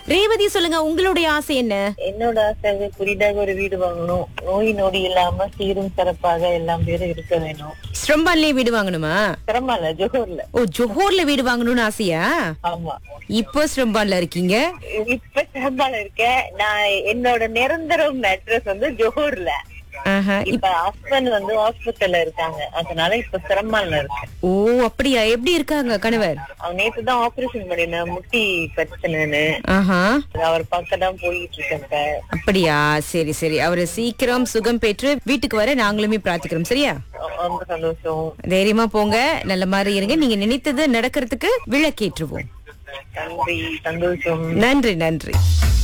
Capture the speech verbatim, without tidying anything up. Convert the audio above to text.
ரேவதி சொல்லுங்க, உங்களுடைய ஆசை என்ன? என்னோட ஆசை புதிதாக ஒரு வீடு வாங்கணும். நோய் நொடி இல்லாம சீரும் சிறப்பாக எல்லாம் பேரும் இருக்க வேணும். ஸ்ரம்பான்லயே வீடு வாங்கணுமா? சிரமம்ல, ஜோஹர்ல. ஓ, ஜோஹர்ல வீடு வாங்கணும்னு ஆசையா? ஆமா. இப்போ ஸ்ரம்பான்ல இருக்கீங்க? இப்ப சிரமம்ல இருக்கேன். நான் என்னோட நிரந்தரம் அட்ரஸ் வந்து ஜோஹர்ல. ஆஹா. இப்ப ஹஸ்பண்ட் வந்து ஹாஸ்பிட்டல்ல இருக்காங்க, அதனால இப்ப சிரமம்ல இருக்கேன். ஓ, அப்படியா? எப்படி இருக்காங்க கணவர்? அவன் நேத்துதான் ஆபரேஷன் பண்ணின முட்டி பிரச்சனைன்னு. ஆஹா. அவர் பக்கதான் போயிட்டு இருக்கேன். அப்படியா? சரி சரி, அவரு சீக்கிரம் சுகம் பெற்று வீட்டுக்கு வர நாங்களுமே பிரார்த்திக்கிறோம். சரியா? ரொம்ப சந்தோஷம். தைரியமா போங்க, நல்ல மாதிரி இருங்க. நீங்க நினைத்தது நடக்கிறதுக்கு விளக்கேற்றுவோம். நன்றி, சந்தோஷம். நன்றி நன்றி.